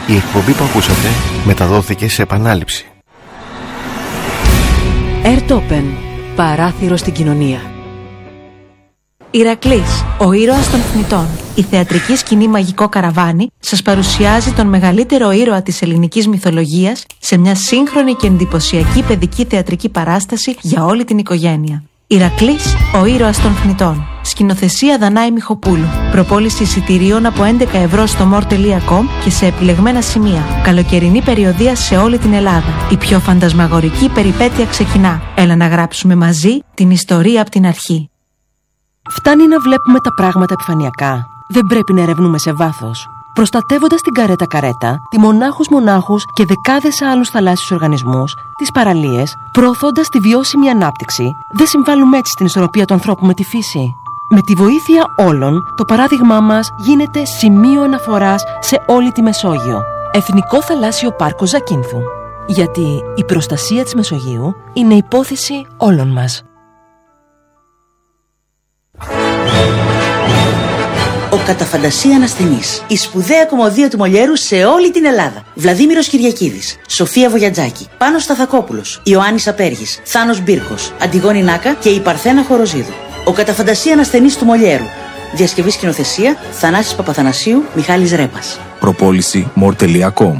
Η εκπομπή που ακούσατε μεταδόθηκε σε επανάληψη. Airtopen, παράθυρο στην κοινωνία. Ηρακλής, ο ήρωας των θνητών. Η θεατρική σκηνή Μαγικό Καραβάνι σας παρουσιάζει τον μεγαλύτερο ήρωα της ελληνικής μυθολογίας σε μια σύγχρονη και εντυπωσιακή παιδική θεατρική παράσταση για όλη την οικογένεια. Ηρακλής, ο ήρωας των θνητών. Σκηνοθεσία Δανάη Μιχοπούλου. Προπόληση εισιτηρίων από 11 ευρώ στο more.com και σε επιλεγμένα σημεία. Καλοκαιρινή περιοδεία σε όλη την Ελλάδα. Η πιο φαντασμαγορική περιπέτεια ξεκινά. Έλα να γράψουμε μαζί την ιστορία από την αρχή. Φτάνει να βλέπουμε τα πράγματα επιφανειακά. Δεν πρέπει να ερευνούμε σε βάθος. Προστατεύοντας την καρέτα-καρέτα, τη μονάχους και δεκάδες άλλους θαλάσσιους οργανισμούς, τις παραλίες, προωθώντας τη βιώσιμη ανάπτυξη, δεν συμβάλλουμε έτσι στην ισορροπία του ανθρώπου με τη φύση. Με τη βοήθεια όλων, το παράδειγμά μας γίνεται σημείο αναφοράς σε όλη τη Μεσόγειο. Εθνικό Θαλάσσιο Πάρκο Ζακίνθου. Γιατί η προστασία της Μεσογείου είναι υπόθεση όλων μας. Ο κατά φαντασία ανασθενής. Η σπουδαία κομμωδία του Μολιέρου σε όλη την Ελλάδα. Βλαδίμηρος Κυριακίδης, Σοφία Βογιατζάκη, Πάνος Σταθακόπουλος, Ιωάννης Απέργης, Θάνος Μπύρκος, Αντιγόνη Νάκα και η Παρθένα Χοροζίδου. Ο κατά φαντασία ανασθενής του Μολιέρου. Διασκευή σκηνοθεσία Θανάσης Παπαθανασίου, Μιχάλης Ρέπας. Προπόληση more.com.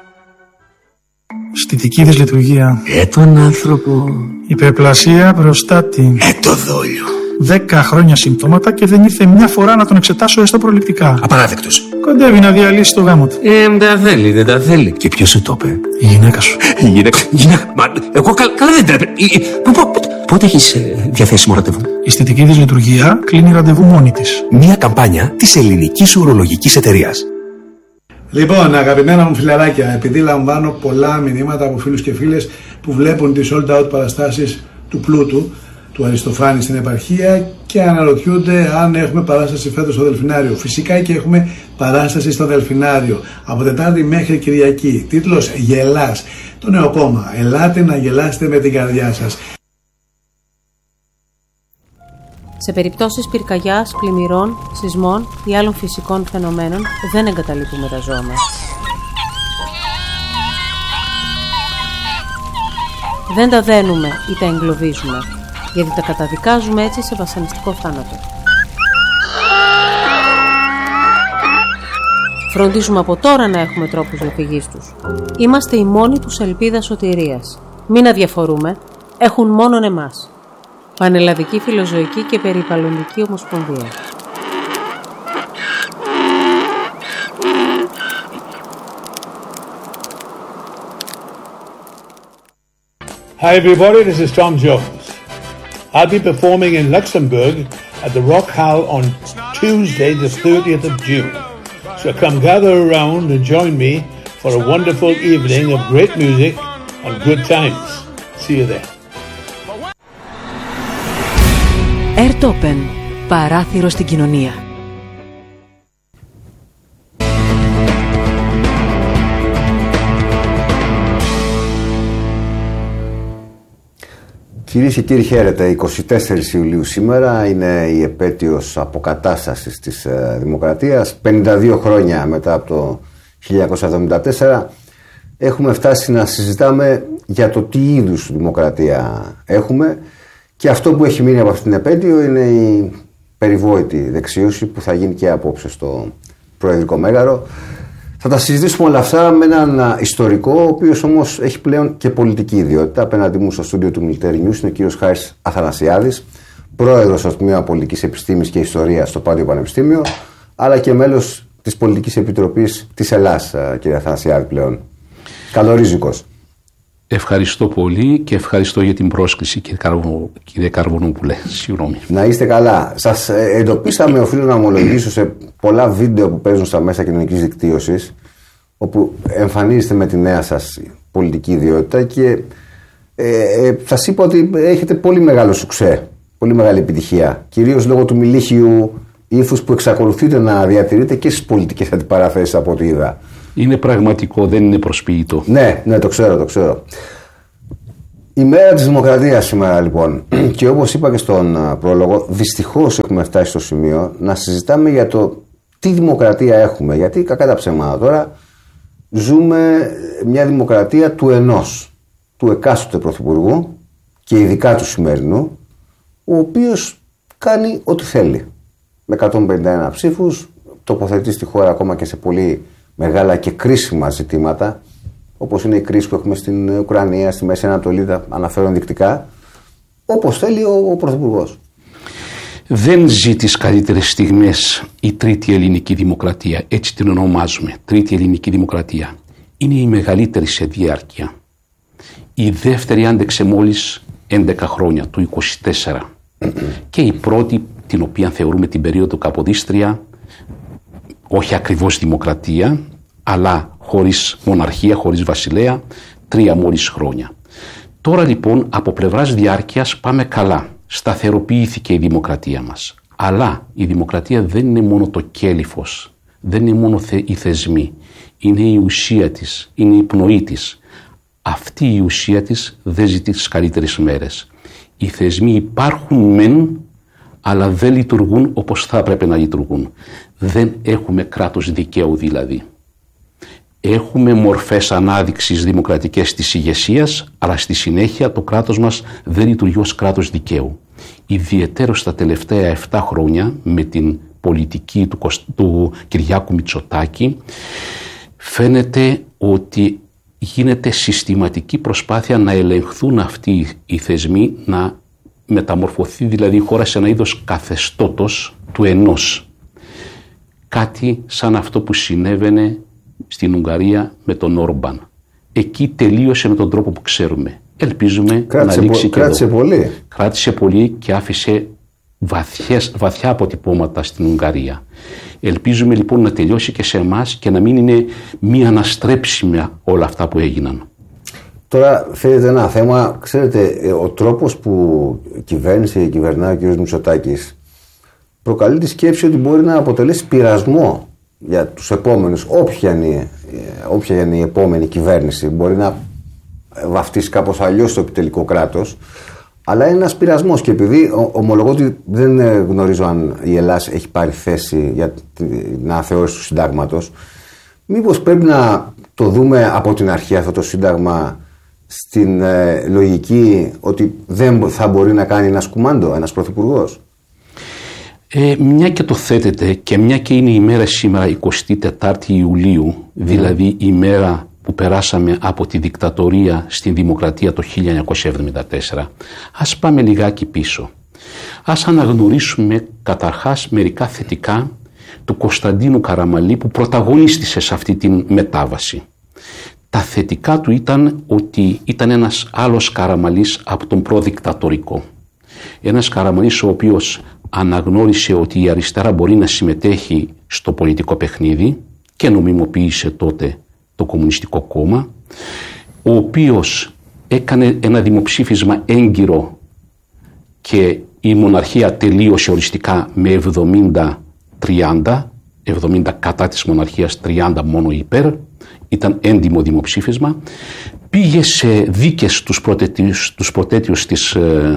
Στιτική δυσλειτουργία. Τον άνθρωπο. Υπερπλασία προστάτη. Το δόλιο. 10 χρόνια συμπτώματα και δεν ήρθε μια φορά να τον εξετάσω έστω προληπτικά. Απαράδεκτος. Κοντεύει να διαλύσει το γάμο του. Δεν τα θέλει. Και ποιος σου το είπε? Η γυναίκα σου. Η γυναίκα. Μα εγώ καλά δεν τρέπε. Πότε έχεις διαθέσιμο ραντεβού? Η στιτική δυσλειτουργία κλείνει ραντεβού μόνη της. Μια καμπάνια της ελληνικής ουρολογικής εταιρείας. Λοιπόν, αγαπημένα μου φιλαράκια, επειδή λαμβάνω πολλά μηνύματα από φίλους και φίλες που βλέπουν τις sold out παραστάσεις του Πλούτου, του Αριστοφάνη στην επαρχία και αναρωτιούνται αν έχουμε παράσταση φέτος στο Δελφινάριο. Φυσικά και έχουμε παράσταση στο Δελφινάριο από Τετάρτη μέχρι Κυριακή. Τίτλος Γελάς. Το νέο κόμμα. Ελάτε να γελάσετε με την καρδιά σας. Σε περιπτώσεις πυρκαγιάς, πλημμυρών, σεισμών ή άλλων φυσικών φαινομένων δεν εγκαταλείπουμε τα ζώα μας. Δεν τα δένουμε ή τα εγκλωβίζουμε, γιατί τα καταδικάζουμε έτσι σε βασανιστικό θάνατο. Φροντίζουμε από τώρα να έχουμε τρόπους διαφυγής τους. Είμαστε η μόνη τους ελπίδα σωτηρίας. Μην αδιαφορούμε, έχουν μόνον εμάς. Πανελλαδική Φιλοζωική και Περιβαλλοντική Ομοσπονδία. Hi everybody, this is Tom Jones. I'll be performing in Luxembourg at the Rock Hall on Tuesday the 30th of June. So come gather around and join me for a wonderful evening of great music and good times. See you there. Airtopen, παράθυρο στην κοινωνία. Κυρίες και κύριοι, χαίρετε. 24 Ιουλίου σήμερα είναι η επέτειος αποκατάστασης της δημοκρατίας. 52 χρόνια μετά από το 1974 έχουμε φτάσει να συζητάμε για το τι είδους δημοκρατία έχουμε, και αυτό που έχει μείνει από αυτήν την επέτειο είναι η περιβόητη δεξίωση που θα γίνει και απόψε στο Προεδρικό Μέγαρο. Θα τα συζητήσουμε όλα αυτά με έναν ιστορικό, ο οποίος όμως έχει πλέον και πολιτική ιδιότητα. Απέναντί μου στο στούντιο του Military News είναι ο κύριος Χάρης Αθανασιάδης, πρόεδρος στο Τμήμα Πολιτικής Επιστήμης και Ιστορίας στο Πάντιο Πανεπιστήμιο, αλλά και μέλος της Πολιτικής Επιτροπής της Ελλάς, κύριε Αθανασιάδη πλέον. Καλορίζικος. Ευχαριστώ πολύ και ευχαριστώ για την πρόσκληση, κύριε Καρβονούπουλε. Συγγνώμη. Να είστε καλά. Σας εντοπίσαμε, οφείλω να ομολογήσω, σε πολλά βίντεο που παίζουν στα μέσα κοινωνικής δικτύωσης, όπου εμφανίζεστε με τη νέα σας πολιτική ιδιότητα και σας είπα ότι έχετε πολύ μεγάλο σουξέ, πολύ μεγάλη επιτυχία. Κυρίως λόγω του μιλίχιου ύφους που εξακολουθείτε να διατηρείτε και στις πολιτικές αντιπαραθέσεις από ό,τι είδα. Είναι πραγματικό, δεν είναι προσποιητό. Ναι, το ξέρω. Η μέρα της δημοκρατίας σήμερα λοιπόν, και όπως είπα και στον πρόλογο, δυστυχώς έχουμε φτάσει στο σημείο να συζητάμε για το τι δημοκρατία έχουμε. Γιατί κακά τα ψέματα τώρα ζούμε μια δημοκρατία του ενός, του εκάστοτε πρωθυπουργού και ειδικά του σημερινού, ο οποίος κάνει ό,τι θέλει. Με 151 ψήφους τοποθετεί στη χώρα ακόμα και σε πολύ μεγάλα και κρίσιμα ζητήματα, όπως είναι η κρίση που έχουμε στην Ουκρανία, στη Μέση Ανατολή, τα αναφέρω ενδεικτικά, όπως θέλει ο πρωθυπουργός. Δεν ζει τις καλύτερες στιγμές η τρίτη ελληνική δημοκρατία, έτσι την ονομάζουμε, τρίτη ελληνική δημοκρατία. Είναι η μεγαλύτερη σε διάρκεια. Η δεύτερη άντεξε μόλις 11 χρόνια, το 24. Και η πρώτη, την οποία θεωρούμε την περίοδο Καποδίστρια, όχι ακριβώς δημοκρατία, αλλά χωρίς μοναρχία, χωρίς βασιλέα, 3 μόλις χρόνια. Τώρα λοιπόν από πλευράς διάρκειας πάμε καλά. Σταθεροποιήθηκε η δημοκρατία μας. Αλλά η δημοκρατία δεν είναι μόνο το κέλυφος, δεν είναι μόνο οι θεσμοί. Είναι η ουσία της, είναι η πνοή της. Αυτή η ουσία της δεν ζει τις καλύτερες μέρες. Οι θεσμοί υπάρχουν μεν, αλλά δεν λειτουργούν όπως θα έπρεπε να λειτουργούν. Δεν έχουμε κράτος δικαίου δηλαδή. Έχουμε μορφές ανάδειξης δημοκρατικές της ηγεσίας, αλλά στη συνέχεια το κράτος μας δεν λειτουργεί ως κράτος δικαίου. Ιδιαιτέρως τα τελευταία 7 χρόνια με την πολιτική του Κυριάκου Μητσοτάκη φαίνεται ότι γίνεται συστηματική προσπάθεια να ελεγχθούν αυτοί οι θεσμοί, να μεταμορφωθεί δηλαδή η χώρα σε ένα είδος καθεστώτος του ενός. Κάτι σαν αυτό που συνέβαινε στην Ουγγαρία με τον Όρμπαν. Εκεί τελείωσε με τον τρόπο που ξέρουμε. Ελπίζουμε να λήξει και εδώ. Κράτησε πολύ και άφησε βαθιά αποτυπώματα στην Ουγγαρία. Ελπίζουμε λοιπόν να τελειώσει και σε εμάς και να μην είναι μία αναστρέψιμα όλα αυτά που έγιναν. Τώρα φαίνεται ένα θέμα, ξέρετε, ο τρόπος που κυβερνάει ο κ. Μητσοτάκης προκαλεί τη σκέψη ότι μπορεί να αποτελέσει πειρασμό για τους επόμενους, όποια είναι η επόμενη κυβέρνηση. Μπορεί να βαφτίσει κάπως αλλιώς το επιτελικό κράτος, αλλά είναι ένας πειρασμός και επειδή ομολογώ ότι δεν γνωρίζω αν η Ελλάδα έχει πάρει θέση για την αναθεώρηση του συντάγματος, μήπως πρέπει να το δούμε από την αρχή αυτό το σύνταγμα στην λογική ότι δεν θα μπορεί να κάνει ένα κουμάντο, ένας πρωθυπουργός. Μια και το θέτεται και μια και είναι η μέρα σήμερα 24 Ιουλίου, δηλαδή η μέρα που περάσαμε από τη δικτατορία στην δημοκρατία το 1974, ας πάμε λιγάκι πίσω. Ας αναγνωρίσουμε καταρχάς μερικά θετικά του Κωνσταντίνου Καραμανλή που πρωταγωνίστησε σε αυτή τη μετάβαση. Τα θετικά του ήταν ότι ήταν ένας άλλος Καραμανλής από τον προδικτατορικό. Ένας Καραμανλής ο οποίος αναγνώρισε ότι η αριστερά μπορεί να συμμετέχει στο πολιτικό παιχνίδι και νομιμοποίησε τότε το Κομμουνιστικό Κόμμα, ο οποίος έκανε ένα δημοψήφισμα έγκυρο και η μοναρχία τελείωσε οριστικά με 70-30, 70 κατά της μοναρχίας, 30 μόνο υπέρ, ήταν έντιμο δημοψήφισμα, πήγε σε δίκες στους προτέτειους της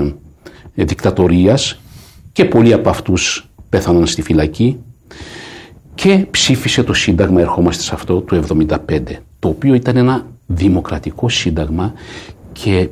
δικτατορίας και πολλοί από αυτούς πέθαναν στη φυλακή και ψήφισε το Σύνταγμα, ερχόμαστε σε αυτό, του 1975, το οποίο ήταν ένα δημοκρατικό σύνταγμα και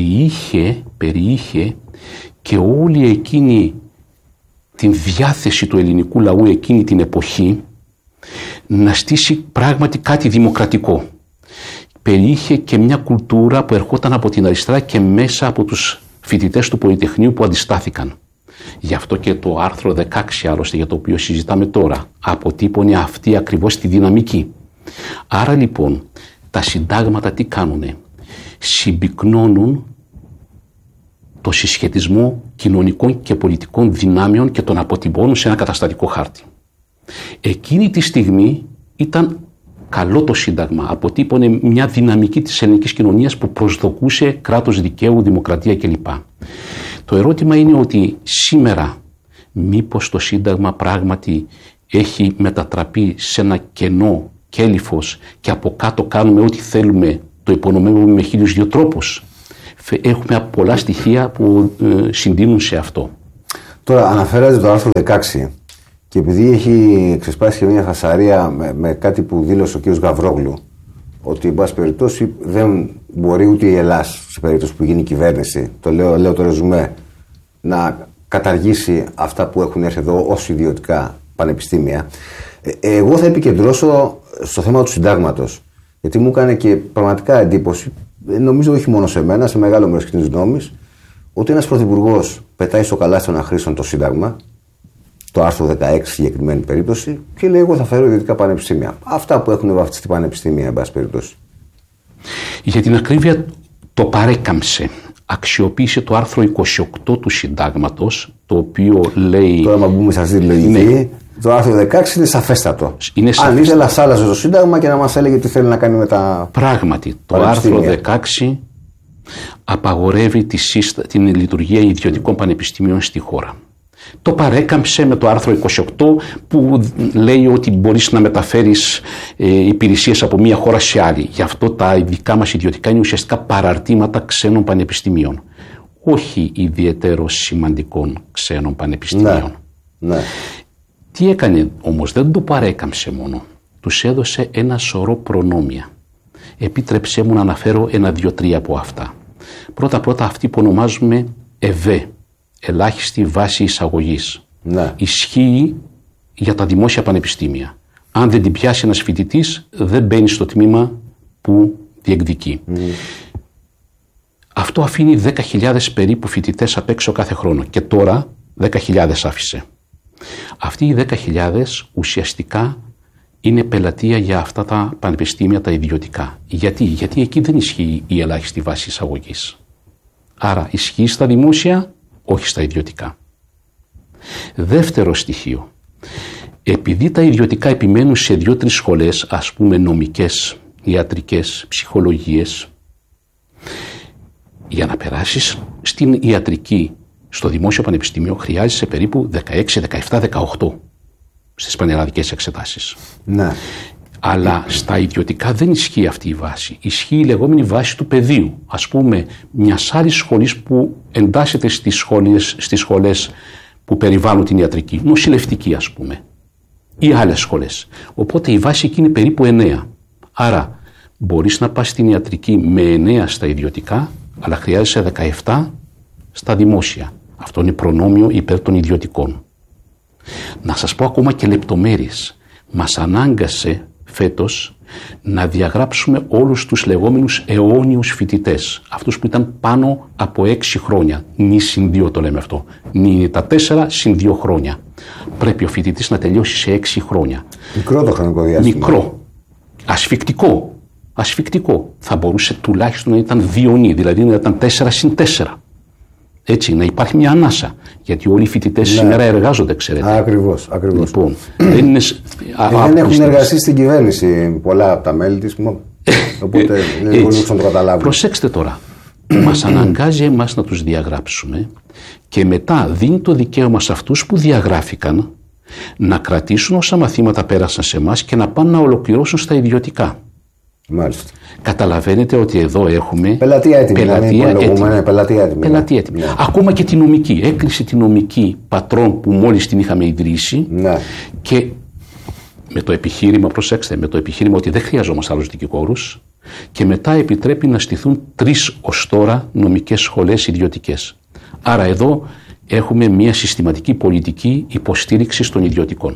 περιείχε και όλη εκείνη την διάθεση του ελληνικού λαού εκείνη την εποχή να στήσει πράγματι κάτι δημοκρατικό. Περιείχε και μια κουλτούρα που ερχόταν από την αριστερά και μέσα από τους φοιτητές του Πολυτεχνείου που αντιστάθηκαν. Γι' αυτό και το άρθρο 16 άλλωστε για το οποίο συζητάμε τώρα αποτύπωνε αυτή ακριβώς τη δυναμική. Άρα λοιπόν τα συντάγματα τι κάνουνε? Συμπυκνώνουν το συσχετισμό κοινωνικών και πολιτικών δυνάμεων και τον αποτυπώνουν σε ένα καταστατικό χάρτη. Εκείνη τη στιγμή ήταν καλό το Σύνταγμα, αποτύπωνε μια δυναμική της ελληνικής κοινωνίας που προσδοκούσε κράτος δικαίου, δημοκρατία κλπ. Το ερώτημα είναι ότι σήμερα μήπως το Σύνταγμα πράγματι έχει μετατραπεί σε ένα κενό κέλυφος και από κάτω κάνουμε ό,τι θέλουμε, το υπονομεύουμε με 1002 τρόπους. Έχουμε πολλά στοιχεία που συντείνουν σε αυτό. Τώρα αναφέρατε το άρθρο 16 και επειδή έχει ξεσπάσει και μια φασαρία με κάτι που δήλωσε ο κ. Γαβρόγλου ότι εν πάση περιπτώσει δεν μπορεί ούτε η Ελλάς, σε περίπτωση που γίνει κυβέρνηση, το λέω το ρεζουμέ, να καταργήσει αυτά που έχουν έρθει εδώ ως ιδιωτικά πανεπιστήμια. Εγώ θα επικεντρώσω στο θέμα του συντάγματος, γιατί μου έκανε και πραγματικά εντύπωση, νομίζω όχι μόνο σε μένα, σε μεγάλο μέρος κοινής γνώμης, ότι ένας πρωθυπουργός πετάει στο καλάθι των αχρήστων το Σύνταγμα, το άρθρο 16 συγκεκριμένη περίπτωση, και λέει: εγώ θα φέρω ιδιωτικά πανεπιστήμια. Αυτά που έχουν βαφτιστεί πανεπιστήμια, εν πάση περιπτώσει. Για την ακρίβεια, το παρέκαμψε. Αξιοποίησε το άρθρο 28 του Συντάγματος, το οποίο λέει. Τώρα, να μπούμε σε αυτή τη λογική, ναι. Το άρθρο 16 είναι σαφέστατο. Αν ήθελα, θα άλλαζε το Σύνταγμα και να μας έλεγε τι θέλει να κάνει με τα. Πράγματι, το άρθρο 16 απαγορεύει την λειτουργία ιδιωτικών πανεπιστημίων στη χώρα. Το παρέκαμψε με το άρθρο 28 που λέει ότι μπορείς να μεταφέρεις υπηρεσίες από μία χώρα σε άλλη. Γι' αυτό τα δικά μας ιδιωτικά είναι ουσιαστικά παραρτήματα ξένων πανεπιστημίων. Όχι ιδιαίτερως σημαντικών ξένων πανεπιστημίων. Ναι. Τι έκανε όμως, δεν το παρέκαμψε μόνο. Τους έδωσε ένα σωρό προνόμια. Επίτρεψέ μου να αναφέρω 1-2-3 από αυτά. Πρώτα αυτή που ονομάζουμε ΕΒΕ. Ελάχιστη βάση εισαγωγής. Ναι. Ισχύει για τα δημόσια πανεπιστήμια. Αν δεν την πιάσει ένας φοιτητής, δεν μπαίνει στο τμήμα που διεκδικεί. Αυτό αφήνει 10.000 περίπου φοιτητές απ' έξω κάθε χρόνο. Και τώρα 10.000 άφησε. Αυτοί οι 10.000 ουσιαστικά είναι πελατεία για αυτά τα πανεπιστήμια τα ιδιωτικά. Γιατί εκεί δεν ισχύει η ελάχιστη βάση εισαγωγής. Άρα ισχύει στα δημόσια, όχι στα ιδιωτικά. Δεύτερο στοιχείο. Επειδή τα ιδιωτικά επιμένουν σε 2-3 σχολές, ας πούμε νομικές, ιατρικές, ψυχολογίες, για να περάσεις στην ιατρική, στο δημόσιο πανεπιστήμιο, χρειάζεσαι περίπου 16, 17, 18 στις πανελλαδικές εξετάσεις. Ναι. Αλλά στα ιδιωτικά δεν ισχύει αυτή η βάση. Ισχύει η λεγόμενη βάση του πεδίου. Ας πούμε, μιας άλλης σχολής που εντάσσεται στις σχολές που περιβάλλουν την ιατρική, νοσηλευτική ας πούμε, ή άλλες σχολές. Οπότε η βάση εκεί είναι περίπου 9. Άρα μπορείς να πας στην ιατρική με 9 στα ιδιωτικά, αλλά χρειάζεσαι 17 στα δημόσια. Αυτό είναι προνόμιο υπέρ των ιδιωτικών. Να σας πω ακόμα και λεπτομέρειες. Μας ανάγκασε φέτος να διαγράψουμε όλους τους λεγόμενους αιώνιους φοιτητές. Αυτούς που ήταν πάνω από 6 χρόνια. Νη συν 2 το λέμε αυτό. Νη είναι τα 4 συν 2 χρόνια. Πρέπει ο φοιτητής να τελειώσει σε 6 χρόνια. Μικρό το χρονικό διάστημα. Μικρό. Ασφικτικό. Θα μπορούσε τουλάχιστον να ήταν 2 νη, δηλαδή να ήταν 4 συν 4. Έτσι, να υπάρχει μια ανάσα. Γιατί όλοι οι φοιτητές σήμερα εργάζονται, ξέρετε. Ακριβώς. Λοιπόν, δεν έχουν εργαστεί στην κυβέρνηση πολλά από τα μέλη της. Οπότε δεν μπορούν να το καταλάβουν. Προσέξτε τώρα. Μας αναγκάζει εμάς να τους διαγράψουμε και μετά δίνει το δικαίωμα σε αυτούς που διαγράφηκαν να κρατήσουν όσα μαθήματα πέρασαν σε εμάς και να πάνε να ολοκληρώσουν στα ιδιωτικά. Μάλιστα. Καταλαβαίνετε ότι εδώ έχουμε πελατεία έτοιμη. Πελατεία έτοιμη. Ναι. Ακόμα και τη νομική. Έκλεισε τη νομική πατρών που μόλις την είχαμε ιδρύσει. Ναι. Και με το επιχείρημα, προσέξτε, με το επιχείρημα ότι δεν χρειαζόμαστε άλλους δικηγόρους, και μετά επιτρέπει να στηθούν 3 ως τώρα νομικές σχολές ιδιωτικές. Άρα εδώ έχουμε μια συστηματική πολιτική υποστήριξη των ιδιωτικών.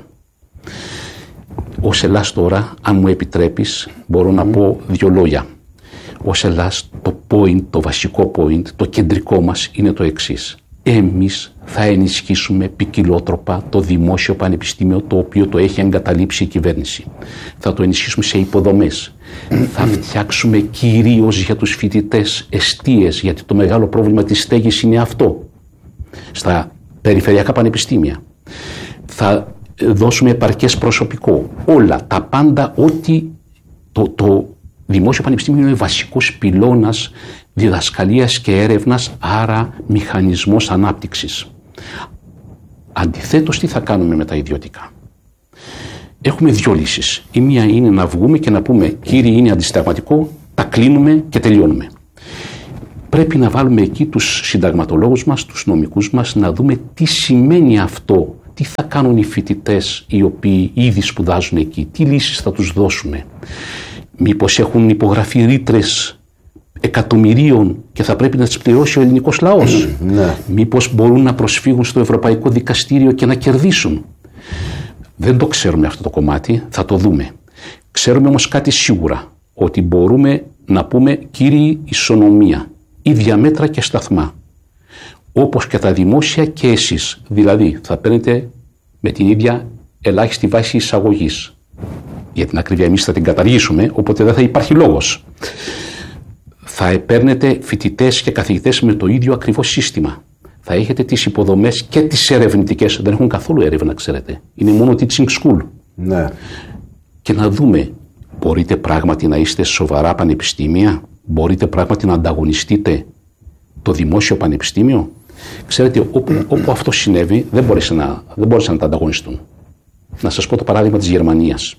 Ως Ελλάς τώρα, αν μου επιτρέπεις, μπορώ να πω 2 λόγια. Ως Ελλάς το βασικό point, το κεντρικό μας είναι το εξής. Εμείς θα ενισχύσουμε ποικιλότροπα το δημόσιο πανεπιστήμιο, το οποίο το έχει εγκαταλείψει η κυβέρνηση. Θα το ενισχύσουμε σε υποδομές. Θα φτιάξουμε κυρίως για τους φοιτητές εστίες, γιατί το μεγάλο πρόβλημα της στέγης είναι αυτό. Στα περιφερειακά πανεπιστήμια. Θα δώσουμε επαρκές προσωπικό. Όλα, τα πάντα, ότι το δημόσιο πανεπιστήμιο είναι βασικός πυλώνας διδασκαλίας και έρευνας, άρα μηχανισμός ανάπτυξης. Αντιθέτως, τι θα κάνουμε με τα ιδιωτικά? Έχουμε 2 λύσεις. Η μία είναι να βγούμε και να πούμε «Κύριε, είναι αντισυνταγματικό, τα κλείνουμε και τελειώνουμε». Πρέπει να βάλουμε εκεί τους συνταγματολόγους μας, τους νομικούς μας, να δούμε τι σημαίνει αυτό. Τι θα κάνουν οι φοιτητές οι οποίοι ήδη σπουδάζουν εκεί, τι λύσεις θα τους δώσουμε. Μήπως έχουν υπογραφεί ρήτρες εκατομμυρίων και θα πρέπει να τις πληρώσει ο ελληνικός λαός? Μήπως μπορούν να προσφύγουν στο Ευρωπαϊκό Δικαστήριο και να κερδίσουν? Δεν το ξέρουμε αυτό το κομμάτι, θα το δούμε. Ξέρουμε όμως κάτι σίγουρα, ότι μπορούμε να πούμε κύριοι ισονομία, ίδια μέτρα και σταθμά. Όπως και τα δημόσια και εσείς. Δηλαδή θα παίρνετε με την ίδια ελάχιστη βάση εισαγωγής. Για την ακρίβεια εμείς θα την καταργήσουμε, οπότε δεν θα υπάρχει λόγος. Θα παίρνετε φοιτητές και καθηγητές με το ίδιο ακριβώς σύστημα. Θα έχετε τις υποδομές και τις ερευνητικές. Δεν έχουν καθόλου έρευνα, ξέρετε. Είναι μόνο teaching school. Ναι. Και να δούμε, μπορείτε πράγματι να είστε σοβαρά πανεπιστήμια? Μπορείτε πράγματι να ανταγωνιστείτε το δημόσιο πανεπιστήμιο? Ξέρετε, όπου αυτό συνέβη, δεν μπόρεσαν να τα ανταγωνιστούν. Να σας πω το παράδειγμα της Γερμανίας.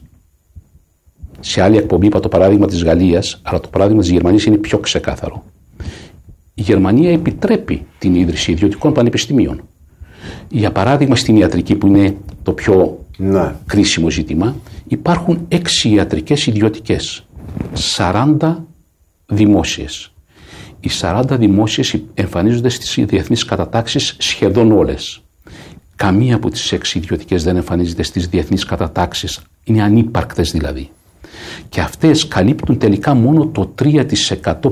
Σε άλλη εκπομπή είπα το παράδειγμα της Γαλλίας, αλλά το παράδειγμα της Γερμανίας είναι πιο ξεκάθαρο. Η Γερμανία επιτρέπει την ίδρυση ιδιωτικών πανεπιστημίων. Για παράδειγμα, στην ιατρική, που είναι το πιο κρίσιμο ζήτημα, υπάρχουν 6 ιατρικές ιδιωτικές, 40 δημόσιες. Οι 40 δημόσιες εμφανίζονται στις διεθνείς κατατάξεις σχεδόν όλες. Καμία από τις 6 ιδιωτικές δεν εμφανίζεται στις διεθνείς κατατάξεις. Είναι ανύπαρκτες δηλαδή. Και αυτές καλύπτουν τελικά μόνο το 3%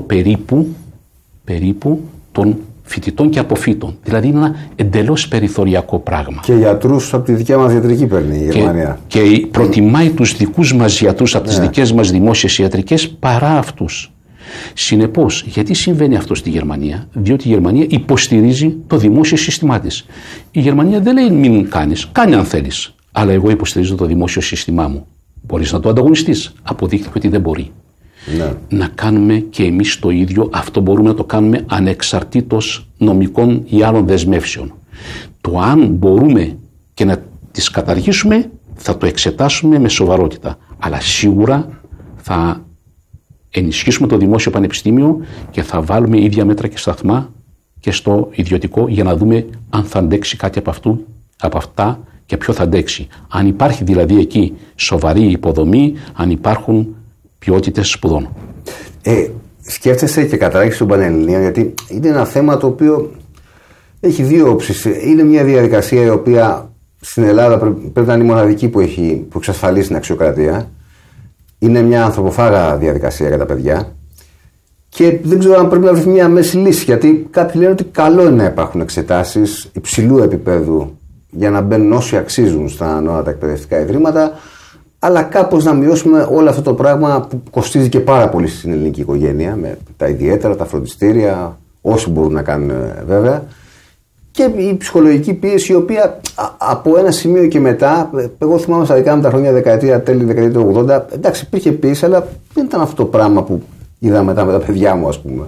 περίπου των φοιτητών και αποφύτων. Δηλαδή είναι ένα εντελώς περιθωριακό πράγμα. Και γιατρούς από τη δικιά μας ιατρική παίρνει η Γερμανία. Και προτιμάει τους δικούς μας γιατρούς από τις δικές μας δημόσιες ιατρικές παρά αυτούς. Συνεπώς, γιατί συμβαίνει αυτό στη Γερμανία? Διότι η Γερμανία υποστηρίζει το δημόσιο σύστημά της. Η Γερμανία δεν λέει μην κάνεις, κάνε αν θέλεις. Αλλά εγώ υποστηρίζω το δημόσιο σύστημά μου. Μπορείς να το ανταγωνιστείς? Αποδείχθηκε ότι δεν μπορεί. Να κάνουμε και εμείς το ίδιο. Αυτό μπορούμε να το κάνουμε ανεξαρτήτως νομικών ή άλλων δεσμεύσεων. Το αν μπορούμε και να τις καταργήσουμε θα το εξετάσουμε με σοβαρότητα. Αλλά σίγουρα θα ενισχύσουμε το δημόσιο πανεπιστήμιο και θα βάλουμε ίδια μέτρα και σταθμά και στο ιδιωτικό, για να δούμε αν θα αντέξει κάτι από αυτά και ποιο θα αντέξει. Αν υπάρχει δηλαδή εκεί σοβαρή υποδομή, αν υπάρχουν ποιότητες σπουδών. Σκέφτεσαι και κατάργηση των Πανελληνίων, γιατί είναι ένα θέμα το οποίο έχει δύο όψεις. Είναι μια διαδικασία η οποία στην Ελλάδα πρέπει να είναι η μοναδική που εξασφαλίσει την αξιοκρατία. Είναι μια ανθρωποφάγα διαδικασία για τα παιδιά. Και δεν ξέρω αν πρέπει να βρει μια μέση λύση, γιατί κάποιοι λένε ότι καλό είναι να υπάρχουν εξετάσεις υψηλού επίπεδου για να μπαίνουν όσοι αξίζουν στα ανώτατα εκπαιδευτικά ιδρύματα, αλλά κάπως να μειώσουμε όλο αυτό το πράγμα που κοστίζει και πάρα πολύ στην ελληνική οικογένεια, με τα ιδιαίτερα, τα φροντιστήρια, όσοι μπορούν να κάνουν βέβαια, και η ψυχολογική πίεση, η οποία από ένα σημείο και μετά, εγώ θυμάμαι στα δικά μου τα χρόνια τέλη δεκαετία του 80, εντάξει, υπήρχε πίεση, αλλά δεν ήταν αυτό το πράγμα που είδα μετά με τα παιδιά μου, ας πούμε.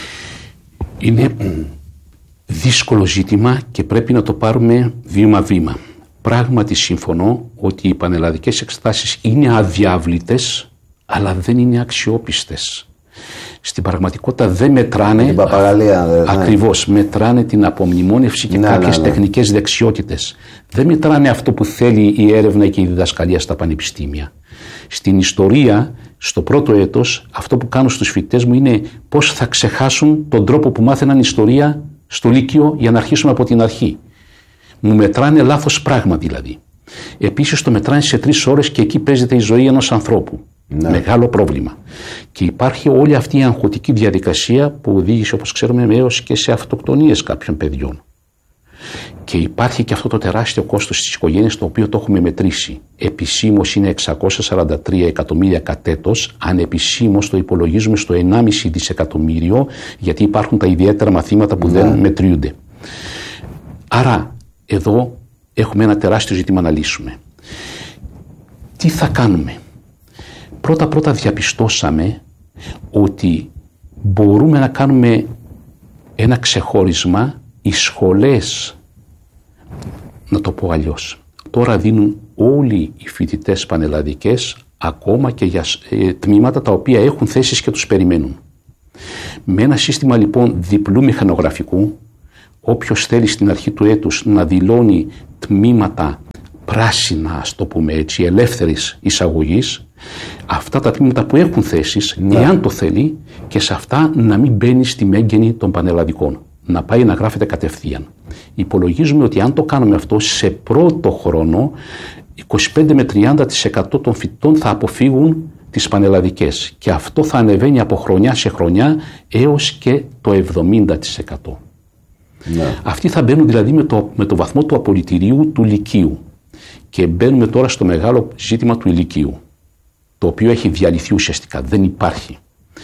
Είναι δύσκολο ζήτημα και πρέπει να το πάρουμε βήμα-βήμα. Πράγματι συμφωνώ ότι οι πανελλαδικές εξετάσεις είναι αδιάβλητες, αλλά δεν είναι αξιόπιστες. Στην πραγματικότητα δεν μετράνε την παπαγαλία, ακριβώς, μετράνε την απομνημόνευση και κάποιες τεχνικές δεξιότητες. Δεν μετράνε αυτό που θέλει η έρευνα και η διδασκαλία στα πανεπιστήμια. Στην ιστορία, στο πρώτο έτος, αυτό που κάνω στους φοιτητές μου είναι πώς θα ξεχάσουν τον τρόπο που μάθαιναν ιστορία στο Λύκειο για να αρχίσουμε από την αρχή. Μου μετράνε λάθος πράγμα δηλαδή. Επίσης το μετράνε σε 3 ώρες και εκεί παίζεται η ζωή ενός ανθρώπου. Μεγάλο πρόβλημα. Και υπάρχει όλη αυτή η αγχωτική διαδικασία που οδήγησε, όπως ξέρουμε, έως και σε αυτοκτονίες κάποιων παιδιών. Και υπάρχει και αυτό το τεράστιο κόστος στις οικογένειες, το οποίο το έχουμε μετρήσει. Επισήμως είναι 643 εκατομμύρια κατ' έτος, ανεπισήμως το υπολογίζουμε στο 1,5 δισεκατομμύριο, γιατί υπάρχουν τα ιδιαίτερα μαθήματα που δεν μετριούνται. Άρα εδώ έχουμε ένα τεράστιο ζήτημα να λύσουμε. Τι θα κάνουμε? Πρώτα διαπιστώσαμε ότι μπορούμε να κάνουμε ένα ξεχώρισμα. Οι σχολές, να το πω αλλιώς, τώρα δίνουν όλοι οι φοιτητές πανελλαδικές, ακόμα και για τμήματα τα οποία έχουν θέσεις και τους περιμένουν. Με ένα σύστημα λοιπόν διπλού μηχανογραφικού, όποιος θέλει στην αρχή του έτους να δηλώνει τμήματα πράσινα, ας το πούμε έτσι, ελεύθερης εισαγωγής, Αυτά τα τμήματα που έχουν θέσεις, εάν το θέλει, και σε αυτά να μην μπαίνει στη μέγενη των πανελλαδικών. Να πάει να γράφεται κατευθείαν. Υπολογίζουμε ότι αν το κάνουμε αυτό σε πρώτο χρόνο, 25 με 30% των φοιτητών θα αποφύγουν τις πανελλαδικές. Και αυτό θα ανεβαίνει από χρονιά σε χρονιά έως και το 70%. Ναι. Αυτοί θα μπαίνουν δηλαδή με το βαθμό του απολυτηρίου του λυκείου. Και μπαίνουμε τώρα στο μεγάλο ζήτημα του ηλικίου, το οποίο έχει διαλυθεί ουσιαστικά, δεν υπάρχει.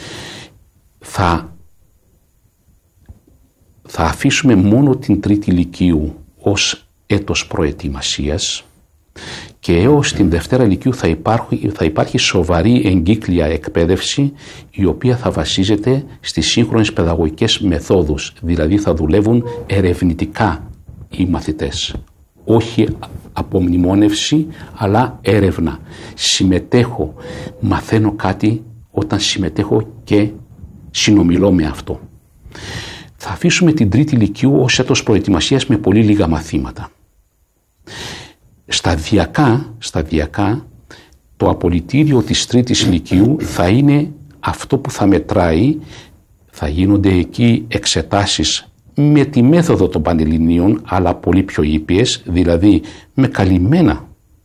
Θα αφήσουμε μόνο την τρίτη λυκείου ως έτος προετοιμασίας και έως την Δευτέρα λυκείου θα υπάρχει σοβαρή εγκύκλια εκπαίδευση, η οποία θα βασίζεται στις σύγχρονες παιδαγωγικές μεθόδους, δηλαδή θα δουλεύουν ερευνητικά οι μαθητές. Όχι απομνημόνευση, αλλά έρευνα. Συμμετέχω, μαθαίνω κάτι όταν συμμετέχω και συνομιλώ με αυτό. Θα αφήσουμε την τρίτη λυκείου ως έτος προετοιμασίας με πολύ λίγα μαθήματα. Σταδιακά το απολυτήριο της τρίτης λυκείου θα είναι αυτό που θα μετράει, θα γίνονται εκεί εξετάσεις με τη μέθοδο των Πανελληνίων, αλλά πολύ πιο ήπιες, δηλαδή με καλυμμένα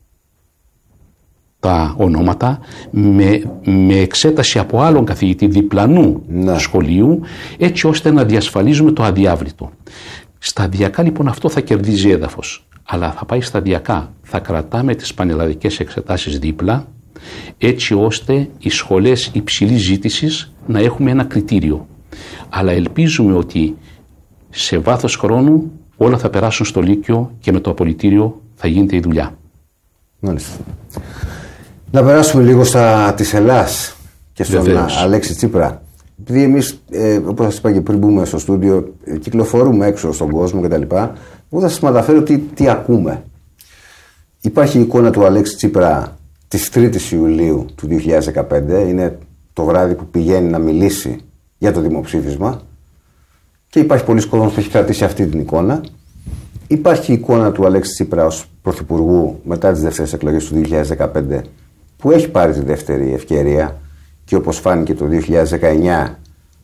τα ονόματα, με εξέταση από άλλον καθηγητή διπλανού σχολείου, έτσι ώστε να διασφαλίζουμε το αδιάβλητο. Σταδιακά λοιπόν αυτό θα κερδίζει έδαφος, αλλά θα πάει σταδιακά. Θα κρατάμε τις πανελλαδικές εξετάσεις δίπλα, έτσι ώστε οι σχολές υψηλής ζήτησης να έχουμε ένα κριτήριο. Αλλά ελπίζουμε ότι σε βάθος χρόνου όλα θα περάσουν στο Λύκειο και με το απολυτήριο θα γίνεται η δουλειά. Μάλιστα. Να περάσουμε λίγο της Ελλάς και στον Αλέξη Τσίπρα. Επειδή εμείς, όπως σας είπα και πριν μπούμε στο στούντιο, κυκλοφορούμε έξω στον κόσμο κτλ. Εγώ θα σας μεταφέρω τι ακούμε. Υπάρχει η εικόνα του Αλέξη Τσίπρα της 3ης Ιουλίου του 2015. Είναι το βράδυ που πηγαίνει να μιλήσει για το δημοψήφισμα. Και υπάρχει πολλοί κόσμος που έχει κρατήσει αυτή την εικόνα. Υπάρχει η εικόνα του Αλέξη Τσίπρα ως πρωθυπουργού μετά τις δεύτερες εκλογές του 2015, που έχει πάρει τη δεύτερη ευκαιρία και όπως φάνηκε το 2019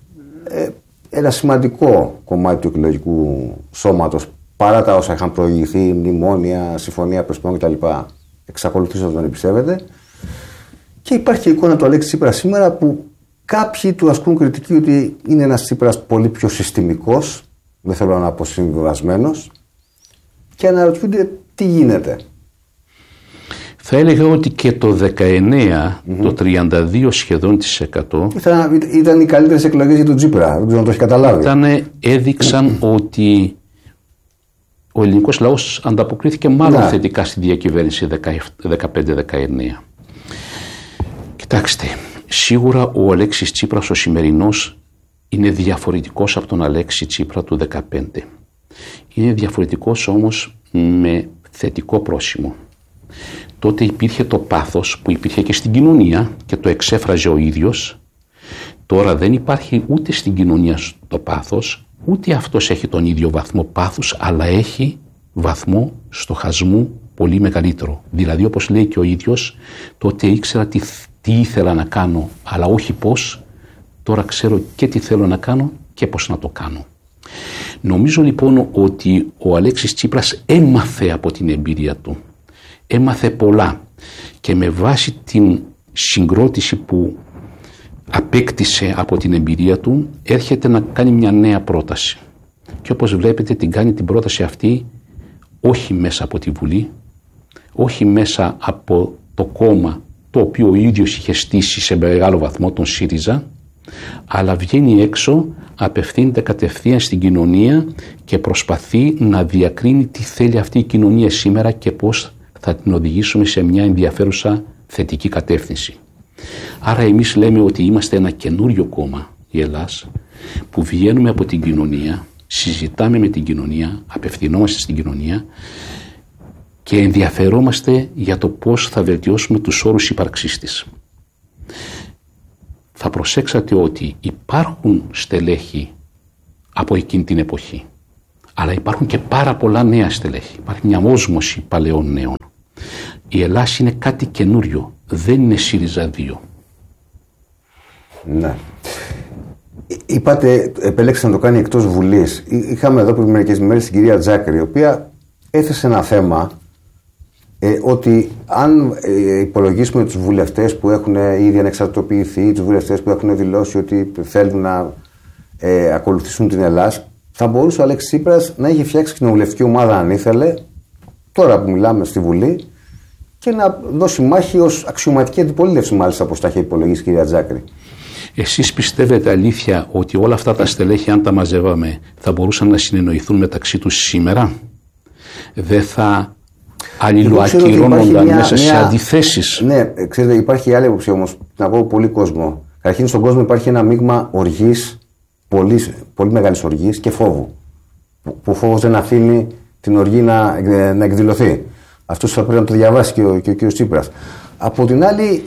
ένα σημαντικό κομμάτι του εκλογικού σώματος, παρά τα όσα είχαν προηγηθεί, μνημόνια, συμφωνία πρεσπών κτλ, εξακολουθεί να τον εμπιστεύεται. Και υπάρχει και η εικόνα του Αλέξη Τσίπρα σήμερα που κάποιοι του ασκούν κριτική ότι είναι ένας Τσίπρας πολύ πιο συστημικός, δεν θέλω να πω συμβιβασμένος, και αναρωτιούνται τι γίνεται. Θα έλεγα ότι και το 19, το 32 σχεδόν της 100 ήταν οι καλύτερες εκλογές για τον Τσίπρα, δεν ξέρω αν το έχει καταλάβει. Έδειξαν ότι ο ελληνικός λαός ανταποκρίθηκε μάλλον θετικά στη διακυβέρνηση 15-19. Κοιτάξτε, σίγουρα ο Αλέξης Τσίπρας ο σημερινός είναι διαφορετικός από τον Αλέξη Τσίπρα του 15. Είναι διαφορετικός όμως με θετικό πρόσημο. Τότε υπήρχε το πάθος που υπήρχε και στην κοινωνία και το εξέφραζε ο ίδιος. Τώρα δεν υπάρχει ούτε στην κοινωνία το πάθος, ούτε αυτός έχει τον ίδιο βαθμό πάθους, αλλά έχει βαθμό στοχασμού πολύ μεγαλύτερο. Δηλαδή, όπως λέει και ο ίδιος, τότε ήξερα τι ήθελα να κάνω, αλλά όχι πώς. Τώρα ξέρω και τι θέλω να κάνω και πώς να το κάνω. Νομίζω λοιπόν ότι ο Αλέξης Τσίπρας έμαθε από την εμπειρία του. Έμαθε πολλά και με βάση την συγκρότηση που απέκτησε από την εμπειρία του έρχεται να κάνει μια νέα πρόταση. Και όπως βλέπετε την κάνει την πρόταση αυτή όχι μέσα από τη Βουλή, όχι μέσα από το κόμμα το οποίο ο ίδιος είχε στήσει σε μεγάλο βαθμό, τον ΣΥΡΙΖΑ, αλλά βγαίνει έξω, απευθύνεται κατευθείαν στην κοινωνία και προσπαθεί να διακρίνει τι θέλει αυτή η κοινωνία σήμερα και πώς θα την οδηγήσουμε σε μια ενδιαφέρουσα θετική κατεύθυνση. Άρα εμείς λέμε ότι είμαστε ένα καινούριο κόμμα, η Ελλάς, που βγαίνουμε από την κοινωνία, συζητάμε με την κοινωνία, απευθυνόμαστε στην κοινωνία και ενδιαφερόμαστε για το πώς θα βελτιώσουμε τους όρους ύπαρξής της. Θα προσέξατε ότι υπάρχουν στελέχη από εκείνη την εποχή, αλλά υπάρχουν και πάρα πολλά νέα στελέχη. Υπάρχει μια όσμωση παλαιών νέων. Η Ελλάς είναι κάτι καινούριο. δεν είναι ΣΥΡΙΖΑ 2. Ναι. Είπατε, επέλεξε να το κάνει εκτός Βουλής. Είχαμε εδώ πριν μερικές μέρες την κυρία Τζάκρη, η οποία έθεσε ένα θέμα ότι αν υπολογίσουμε τους βουλευτές που έχουν ήδη ανεξαρτητοποιηθεί, τους βουλευτές που έχουν δηλώσει ότι θέλουν να ακολουθήσουν την Ελλάδα, θα μπορούσε ο Αλέξης Τσίπρας να είχε φτιάξει κοινοβουλευτική ομάδα αν ήθελε, τώρα που μιλάμε στη Βουλή, και να δώσει μάχη ως αξιωματική αντιπολίτευση, μάλιστα, όπως τα είχε υπολογίσει η κυρία Τζάκρη. Εσείς πιστεύετε αλήθεια ότι όλα αυτά τα στελέχη, αν τα μαζεύαμε, θα μπορούσαν να συνεννοηθούν μεταξύ τους σήμερα? Δεν θα αλληλοακυρώνονταν μέσα σε αντιθέσεις? Ναι, ξέρετε, υπάρχει άλλη άποψη όμως, να πω πολύ κόσμο. Καταρχήν στον κόσμο υπάρχει ένα μείγμα οργής, πολύ μεγάλης οργής και φόβου. Που ο φόβος δεν αφήνει την οργή να εκδηλωθεί. Αυτό θα πρέπει να το διαβάσει και ο κ. Τσίπρας. Από την άλλη,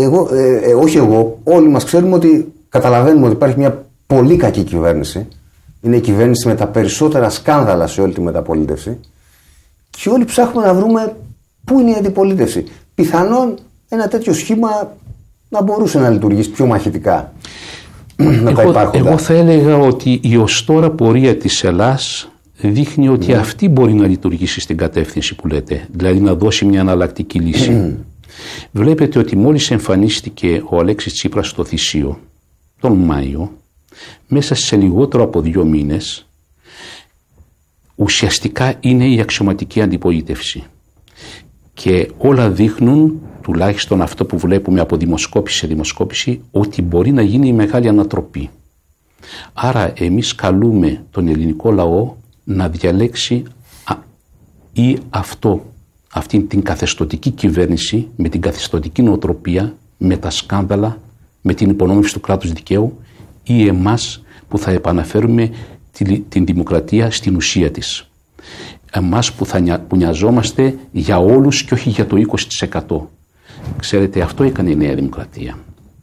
όλοι μας ξέρουμε ότι καταλαβαίνουμε ότι υπάρχει μια πολύ κακή κυβέρνηση. Είναι η κυβέρνηση με τα περισσότερα σκάνδαλα σε όλη τη μεταπολίτευση. Και όλοι ψάχνουμε να βρούμε πού είναι η αντιπολίτευση. Πιθανόν ένα τέτοιο σχήμα να μπορούσε να λειτουργήσει πιο μαχητικά. Εγώ θα έλεγα ότι η ως τώρα πορεία της Ελλάς δείχνει ότι αυτή μπορεί να λειτουργήσει στην κατεύθυνση που λέτε, δηλαδή να δώσει μια αναλλακτική λύση. Βλέπετε ότι μόλις εμφανίστηκε ο Αλέξης Τσίπρας στο Θησίο τον Μάιο, μέσα σε λιγότερο από 2 μήνες ουσιαστικά είναι η αξιωματική αντιπολίτευση. Και όλα δείχνουν, τουλάχιστον αυτό που βλέπουμε από δημοσκόπηση σε δημοσκόπηση, ότι μπορεί να γίνει η μεγάλη ανατροπή. Άρα εμείς καλούμε τον ελληνικό λαό να διαλέξει ή αυτή την καθεστωτική κυβέρνηση με την καθεστωτική νοοτροπία, με τα σκάνδαλα, με την υπονόμευση του κράτους δικαίου, ή εμάς που θα επαναφέρουμε την δημοκρατία στην ουσία της. Εμάς που νοιαζόμαστε για όλους και όχι για το 20%. Ξέρετε, αυτό έκανε η Νέα Δημοκρατία.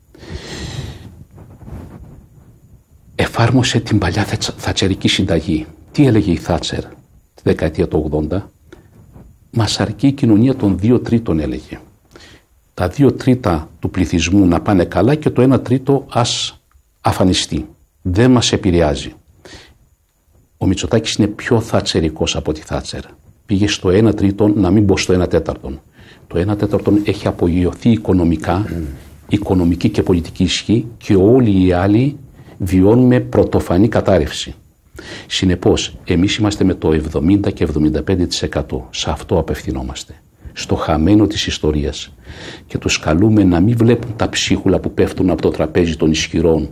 Εφάρμοσε την παλιά θατσερική συνταγή. Τι έλεγε η Θάτσερ τη δεκαετία του 80? Μας αρκεί η κοινωνία των 2/3, έλεγε. Τα 2/3 του πληθυσμού να πάνε καλά και το 1/3 ας αφανιστεί. Δεν μας επηρεάζει. Ο Μητσοτάκης είναι πιο θατσερικός από τη Θάτσερ. Πήγε στο 1/3, να μην πω στο 1/4. Το 1/4 έχει απογειωθεί οικονομικά, οικονομική και πολιτική ισχύ, και όλοι οι άλλοι βιώνουμε πρωτοφανή κατάρρευση. Συνεπώς, εμείς είμαστε με το 70 και 75%. Σε αυτό απευθυνόμαστε. Στο χαμένο της ιστορίας. Και τους καλούμε να μην βλέπουν τα ψίχουλα που πέφτουν από το τραπέζι των ισχυρών,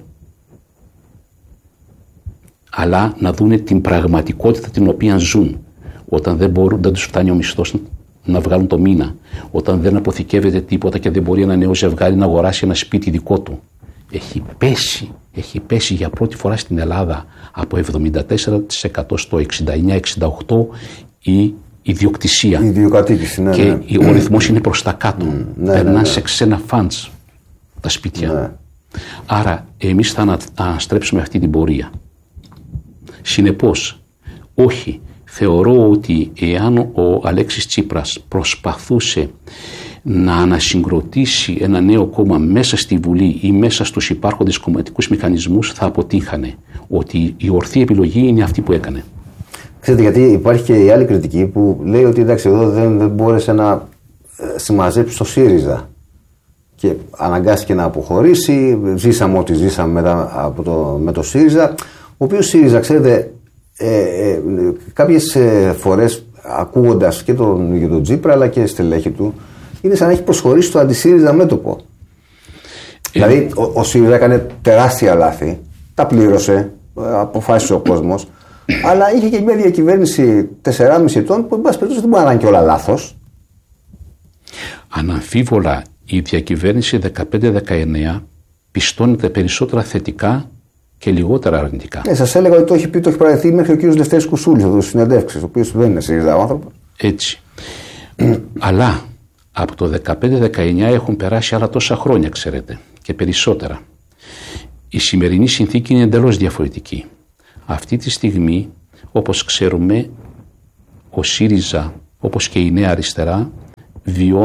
αλλά να δούνε την πραγματικότητα την οποία ζουν. Όταν δεν τους φτάνει ο μισθός να βγάλουν το μήνα, όταν δεν αποθηκεύεται τίποτα και δεν μπορεί ένα νέο ζευγάρι να αγοράσει ένα σπίτι δικό του. Έχει πέσει για πρώτη φορά στην Ελλάδα από 74% στο 69-68% η ιδιοκτησία. Η ιδιοκατοίκηση, ναι. Και ο ρυθμός είναι προς τα κάτω. Περνάνε σε ξένα φαντς τα σπίτια. Ναι. Άρα εμείς θα αναστρέψουμε αυτή την πορεία. Συνεπώς, όχι. Θεωρώ ότι εάν ο Αλέξης Τσίπρας προσπαθούσε να ανασυγκροτήσει ένα νέο κόμμα μέσα στη Βουλή ή μέσα στους υπάρχοντες κομματικούς μηχανισμούς, θα αποτύχανε. Ότι η ορθή επιλογή είναι αυτή που έκανε. Ξέρετε, γιατί υπάρχει και η άλλη κριτική που λέει ότι εντάξει, εδώ δεν μπόρεσε να συμμαζέψει το ΣΥΡΙΖΑ και αναγκάστηκε να αποχωρήσει. Ζήσαμε ό,τι ζήσαμε μετά με το ΣΥΡΙΖΑ, ο οποίος ΣΥΡΙΖΑ, ξέρετε, κάποιες φορές ακούγοντας και τον Τσίπρα αλλά και στελέχη του, είναι σαν να έχει προσχωρήσει το αντισύριζα μέτωπο. Δηλαδή ο ΣΥΡΙΖΑ έκανε τεράστια λάθη, τα πλήρωσε, αποφάσισε ο κόσμος, αλλά είχε και μια διακυβέρνηση 4,5 ετών που εν πάση περιπτώσει δεν μπορεί να είναι και όλα λάθος. Αναμφίβολα η διακυβέρνηση 15-19 πιστώνεται περισσότερα θετικά και λιγότερα αρνητικά. Σας έλεγα ότι το έχει παραδεχθεί μέχρι ο κύριος Λευτέρης Κουσούλης εδώ στις συνεντεύξεις, ο οποίος δεν είναι ΣΥΡΙΖΑ ο άνθρωπος. Έτσι. Αλλά από το 15-19 έχουν περάσει άλλα τόσα χρόνια, ξέρετε, και περισσότερα. Η σημερινή συνθήκη είναι εντελώς διαφορετική. Αυτή τη στιγμή, όπως ξέρουμε, ο ΣΥΡΙΖΑ, όπως και η Νέα Αριστερά, βιώνουν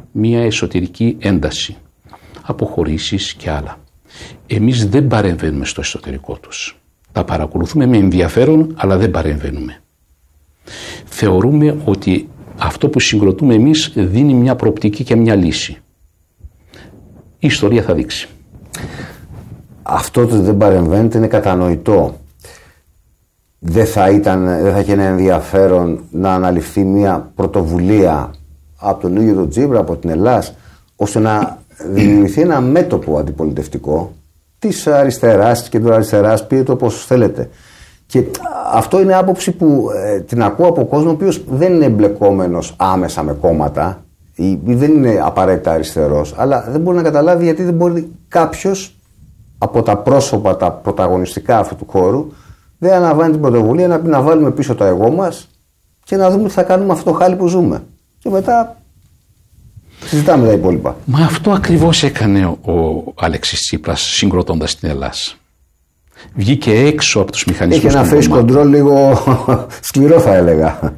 μια εσωτερική ένταση, αποχωρήσεις και άλλα. Εμείς δεν παρεμβαίνουμε στο εσωτερικό τους. Τα παρακολουθούμε με ενδιαφέρον, αλλά δεν παρεμβαίνουμε. Θεωρούμε ότι αυτό που συγκροτούμε εμείς δίνει μια προοπτική και μια λύση. Η ιστορία θα δείξει. Αυτό ότι δεν παρεμβαίνετε είναι κατανοητό. Δεν θα είχε ένα ενδιαφέρον να αναλυφθεί μια πρωτοβουλία από τον ίδιο τον Τζίπρα, από την Ελλάς, ώστε να δημιουργηθεί ένα μέτωπο αντιπολιτευτικό της αριστεράς, της κεντροαριστεράς, πείτε το όπως θέλετε. Και αυτό είναι άποψη που την ακούω από κόσμο ο οποίος δεν είναι εμπλεκόμενος άμεσα με κόμματα ή δεν είναι απαραίτητα αριστερός, αλλά δεν μπορεί να καταλάβει γιατί δεν μπορεί κάποιος από τα πρόσωπα, τα πρωταγωνιστικά αυτού του χώρου, δεν αναβάνει την πρωτοβουλία να βάλουμε πίσω το εγώ μας και να δούμε τι θα κάνουμε αυτό το χάλι που ζούμε. Και μετά συζητάμε τα υπόλοιπα. Μα αυτό ακριβώς έκανε ο Αλέξης Τσίπρας συγκροτώντας την Ελλάδα. Βγήκε έξω από τους μηχανισμούς. Είχε ένα face control λίγο σκληρό, θα έλεγα.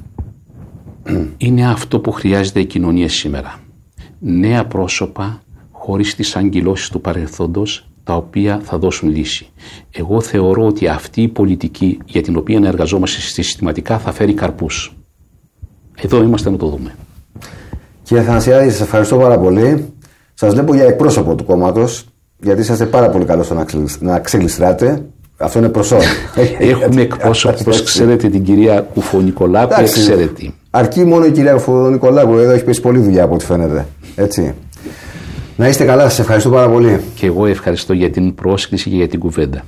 Είναι αυτό που χρειάζεται η κοινωνία σήμερα. Νέα πρόσωπα χωρίς τις αγκυλώσεις του παρελθόντος, τα οποία θα δώσουν λύση. Εγώ θεωρώ ότι αυτή η πολιτική για την οποία εργαζόμαστε συστηματικά θα φέρει καρπούς. Εδώ είμαστε να το δούμε. Κύριε Αθανασιάδη, σας ευχαριστώ πάρα πολύ. Σας βλέπω για εκπρόσωπο του κόμματος, γιατί είσαστε πάρα πολύ καλός στο να ξεγλιστράτε. Αυτό είναι προς όλους. Έχουμε εκπρόσωπο, όπως ξέρετε, την κυρία Κουφονικολάκου, εξαιρετή. Αρκεί μόνο η κυρία Κουφονικολάκου, εδώ έχει πέσει πολλή δουλειά από ό,τι φαίνεται. Έτσι. Να είστε καλά, σας ευχαριστώ πάρα πολύ. Και εγώ ευχαριστώ για την πρόσκληση και για την κουβέντα.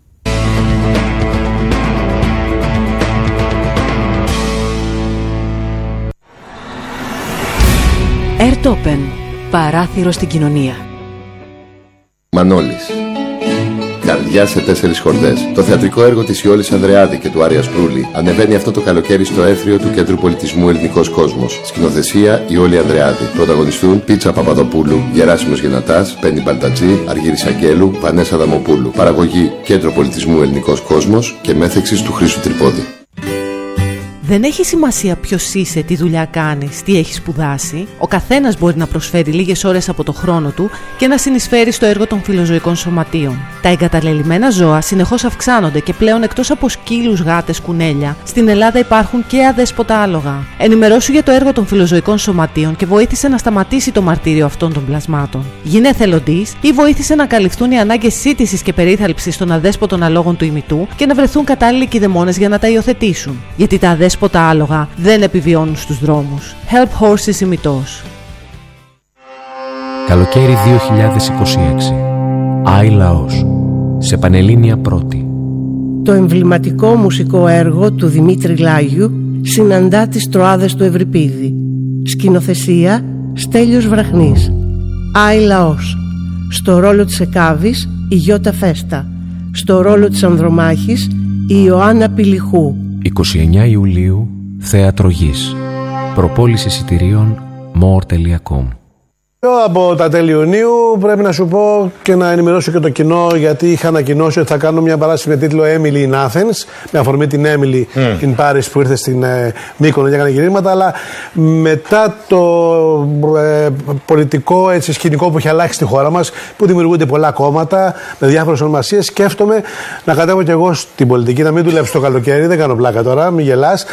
Ερτόπεν, παράθυρο στην κοινωνία. Μανώλης. Καρδιά σε 4 χορδές. Το θεατρικό έργο της Ιόλης Ανδρεάδη και του Άρια Σπρούλη ανεβαίνει αυτό το καλοκαίρι στο Έθριο του Κέντρου Πολιτισμού Ελληνικός Κόσμος. Σκηνοθεσία Ιόλη Ανδρεάδη. Πρωταγωνιστούν Πίτσα Παπαδοπούλου, Γεράσιμος Γενατάς, Πέννη Μπαλτατζή, Αργύρης Αγγέλου, Βανέσα Δαμοπούλου. Παραγωγή Κέντρο Πολιτισμού Ελληνικός Κόσμος και μέθεξης του Χρήστου Τρυπόδη. Δεν έχει σημασία ποιος είσαι, τι δουλειά κάνεις, τι έχεις σπουδάσει. Ο καθένας μπορεί να προσφέρει λίγες ώρες από το χρόνο του και να συνεισφέρει στο έργο των φιλοζωικών σωματείων. Τα εγκαταλελειμμένα ζώα συνεχώς αυξάνονται και πλέον εκτός από σκύλους, γάτες, κουνέλια, στην Ελλάδα υπάρχουν και αδέσποτα άλογα. Ενημερώσου για το έργο των φιλοζωικών σωματείων και βοήθησε να σταματήσει το μαρτύριο αυτών των πλασμάτων. Γίνε εθελοντής ή βοήθησε να καλυφθούν οι ανάγκες σύντησης και περίθαλψης των αδέσποτων αλόγων του ημιτού και να βρεθούν κατάλληλοι κηδεμόνες για να τα υιοθετήσουν. Γιατί τα αδέσποτα άλογα δεν επιβιώνουν στους δρόμους. Help Horses ημιτός. Καλοκαίρι 2026. Άι Λαός. Σε Πανελλήνια Πρώτη. Το εμβληματικό μουσικό έργο του Δημήτρη Λάγιου συναντά τις Τροάδες του Ευρυπίδη. Σκηνοθεσία Στέλιος Βραχνής. Άι Λαός. Στο ρόλο της Εκάβης η Γιώτα Φέστα. Στο ρόλο της Ανδρομάχης η Ιωάννα Πηλιχού. 29 Ιουλίου, Θέατρο Γης. Προπόληση εισιτηρίων more.com. Από τα τέλη Ιουνίου πρέπει να σου πω και να ενημερώσω και το κοινό, γιατί είχα ανακοινώσει ότι θα κάνω μια παράσταση με τίτλο Emily in Athens, με αφορμή την Emily in Paris που ήρθε στην Μύκονο και έκανε γυρίσματα, αλλά μετά το πολιτικό σκηνικό που έχει αλλάξει στη χώρα μας, που δημιουργούνται πολλά κόμματα με διάφορες ονομασίες, σκέφτομαι να κατέβω κι εγώ στην πολιτική, να μην δουλέψω το καλοκαίρι, δεν κάνω πλάκα τώρα, μην γελάς.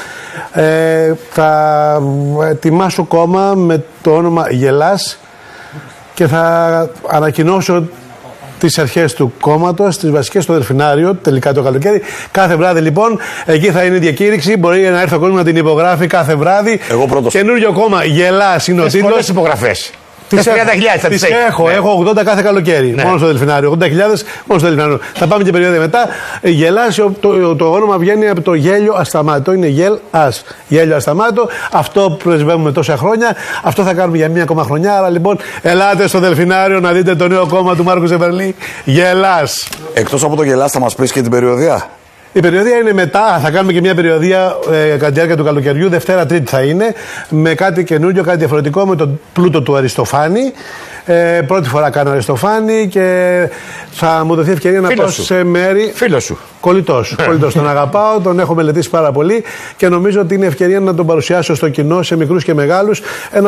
Θα ετοιμάσω κόμμα με το όνομα Γελάς και θα ανακοινώσω τις αρχές του κόμματος, τις βασικές στο Δελφινάριο, τελικά το καλοκαίρι. Κάθε βράδυ λοιπόν, εκεί θα είναι η διακήρυξη. Μπορεί να έρθει ο κόσμος να την υπογράφει κάθε βράδυ. Εγώ πρώτος. Καινούριο κόμμα, Γελάς είναι ο τίτλος. Πολλές υπογραφές. Τις 30.000 τις έχω 80 κάθε καλοκαίρι. Ναι. Μόνο στο Δελφινάριο. 80.000 μόνο στο Δελφινάριο. Θα πάμε και περίοδο μετά. Γελάς, το όνομα βγαίνει από το γέλιο ασταμάτητο. Είναι γελ-ας. Γέλιο ασταμάτητο. Αυτό πρεσβεύουμε τόσα χρόνια. Αυτό θα κάνουμε για μία ακόμα χρονιά. Άρα λοιπόν, ελάτε στο Δελφινάριο να δείτε το νέο κόμμα του Μάρκου Ζεβερλή. Γελάς. Εκτός από το Γελάς, θα μας πεις και την περιοδία. Η περιοδία είναι μετά, θα κάνουμε και μια περιοδία κατά τη διάρκεια του καλοκαιριού, Δευτέρα Τρίτη θα είναι, με κάτι καινούριο, κάτι διαφορετικό, με τον πλούτο του Αριστοφάνη. Πρώτη φορά κάνω Αριστοφάνη και θα μου δοθεί ευκαιρία να πάω σε μέρη. Φίλο σου. Κολλητός. Τον αγαπάω, τον έχω μελετήσει πάρα πολύ και νομίζω ότι είναι ευκαιρία να τον παρουσιάσω στο κοινό, σε μικρούς και μεγάλους.